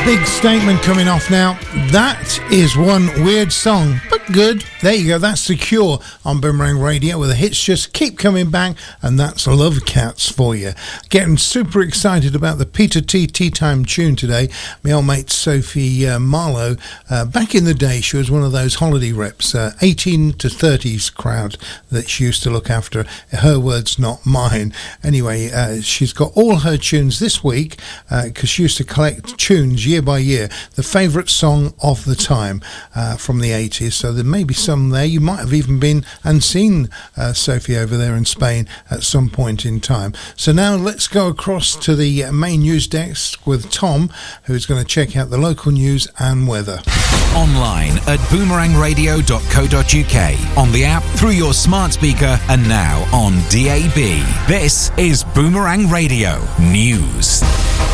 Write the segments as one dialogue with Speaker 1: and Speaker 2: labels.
Speaker 1: Big statement coming off now. That is one weird song, but good. There you go. That's The Cure on Boomerang Radio, where the hits just keep coming back, and that's Love Cats for you. Getting super excited about the Peter T Tea Time tune today. My old mate Sophie Marlowe, back in the day, she was one of those holiday reps, 18 to 30s crowd that she used to look after. Her words, not mine. Anyway, she's got all her tunes this week, because she used to collect tunes year by year, the favourite song of the time from the 80s. So there may be some there. You might have even been and seen Sophie over there in Spain at some point in time. So now let's go across to the main news desk with Tom, who's going to check out the local news and weather.
Speaker 2: Online at boomerangradio.co.uk, on the app, through your smart speaker, and now on DAB. This is Boomerang Radio News.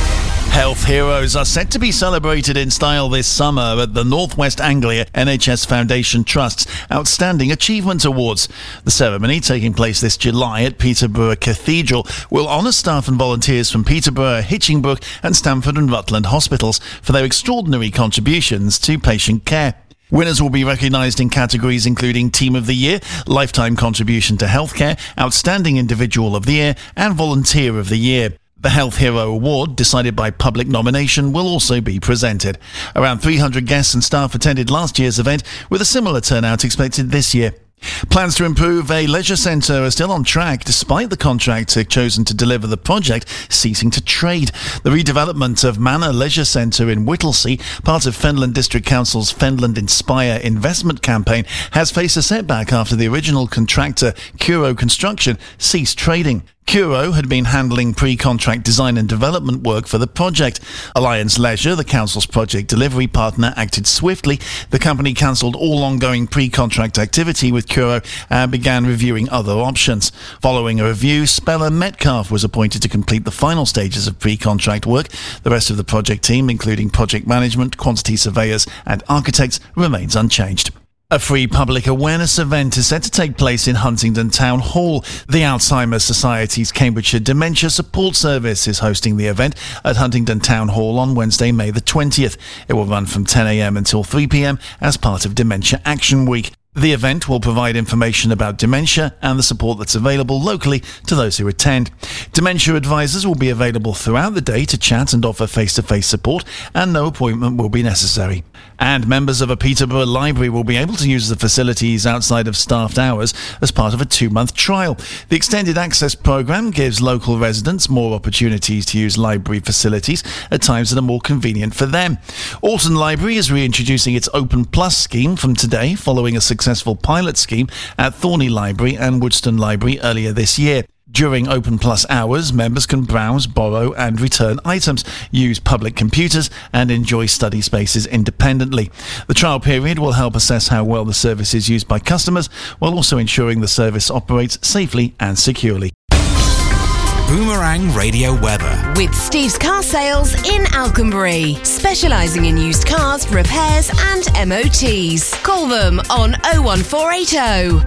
Speaker 3: Health heroes are set to be celebrated in style this summer at the North West Anglia NHS Foundation Trust's Outstanding Achievement Awards. The ceremony, taking place this July at Peterborough Cathedral, will honour staff and volunteers from Peterborough, Hitchingbrook and Stamford and Rutland hospitals for their extraordinary contributions to patient care. Winners will be recognised in categories including Team of the Year, Lifetime Contribution to Healthcare, Outstanding Individual of the Year and Volunteer of the Year. The Health Hero Award, decided by public nomination, will also be presented. Around 300 guests and staff attended last year's event, with a similar turnout expected this year. Plans to improve a leisure centre are still on track, despite the contractor chosen to deliver the project ceasing to trade. The redevelopment of Manor Leisure Centre in Whittlesea, part of Fenland District Council's Fenland Inspire investment campaign, has faced a setback after the original contractor, Curo Construction, ceased trading. Curo had been handling pre-contract design and development work for the project. Alliance Leisure, the council's project delivery partner, acted swiftly. The company cancelled all ongoing pre-contract activity with Curo and began reviewing other options. Following a review, Speller Metcalf was appointed to complete the final stages of pre-contract work. The rest of the project team, including project management, quantity surveyors and architects, remains unchanged. A free public awareness event is set to take place in Huntingdon Town Hall. The Alzheimer's Society's Cambridgeshire Dementia Support Service is hosting the event at Huntingdon Town Hall on Wednesday, May the 20th. It will run from 10 a.m. until 3 p.m. as part of Dementia Action Week. The event will provide information about dementia and the support that's available locally to those who attend. Dementia advisors will be available throughout the day to chat and offer face-to-face support, and no appointment will be necessary. And members of a Peterborough library will be able to use the facilities outside of staffed hours as part of a 2-month trial. The Extended Access programme gives local residents more opportunities to use library facilities at times that are more convenient for them. Alton Library is reintroducing its Open Plus scheme from today, following a successful pilot scheme at Thorney Library and Woodstone Library earlier this year. During Open Plus hours, members can browse, borrow and return items, use public computers and enjoy study spaces independently. The trial period will help assess how well the service is used by customers, while also ensuring the service operates safely and securely.
Speaker 2: Boomerang Radio weather.
Speaker 4: With Steve's Car Sales in Alconbury, specialising in used cars, repairs and MOTs. Call them on 01480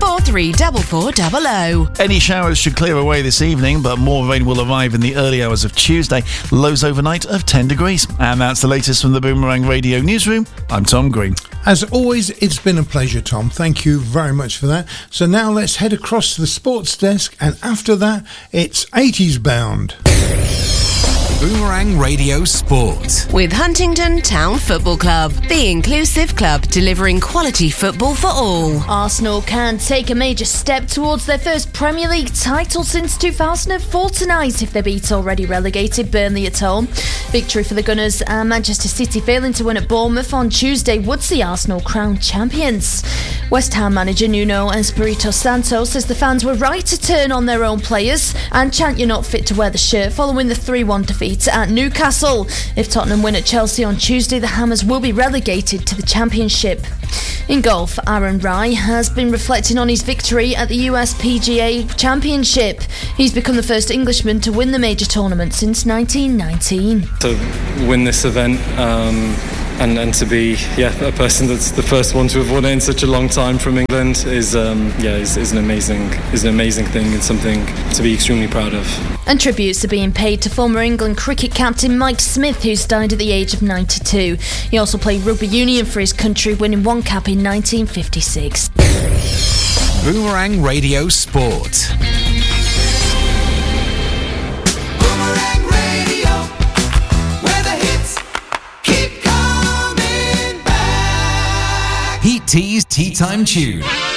Speaker 4: 434400.
Speaker 3: Any showers should clear away this evening, but more rain will arrive in the early hours of Tuesday. Lows overnight of 10 degrees. And that's the latest from the Boomerang Radio newsroom. I'm Tom Green.
Speaker 1: As always, it's been a pleasure, Tom. Thank you very much for that. So now let's head across to the sports desk, and after that, it's 80s bound.
Speaker 2: Boomerang Radio Sport.
Speaker 4: With Huntingdon Town Football Club, the inclusive club delivering quality football for all.
Speaker 5: Arsenal can take a major step towards their first Premier League title since 2004 tonight if they beat already relegated Burnley at home. Victory for the Gunners, and Manchester City failing to win at Bournemouth on Tuesday would see Arsenal crowned champions. West Ham manager Nuno Espirito Santo says the fans were right to turn on their own players and chant "You're not fit to wear the shirt" following the 3-1 defeat at Newcastle. If Tottenham win at Chelsea on Tuesday, the Hammers will be relegated to the Championship. In golf, Aaron Rai has been reflecting on his victory at the US PGA Championship. He's become the first Englishman to win the major tournament since 1919.
Speaker 6: To win this event and to be a person that's the first one to have won it in such a long time from England is an amazing thing and something to be extremely proud of.
Speaker 5: And tributes are being paid to former England cricket captain Mike Smith, who's died at the age of 92. He also played rugby union for his country, winning one cap in 1956.
Speaker 2: Boomerang Radio Sport.
Speaker 7: Boomerang Radio, where the hits keep coming back.
Speaker 2: Heat Tea's Tea Time Tune.